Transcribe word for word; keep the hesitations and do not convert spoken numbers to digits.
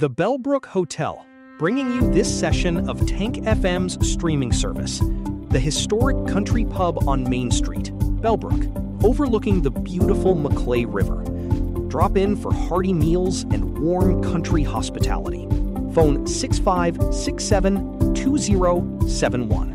The Bellbrook Hotel, bringing you this session of Tank F M's streaming service. The historic country pub on Main Street, Bellbrook, overlooking the beautiful Maclay River. Drop in for hearty meals and warm country hospitality. Phone six five six seven two zero seven one.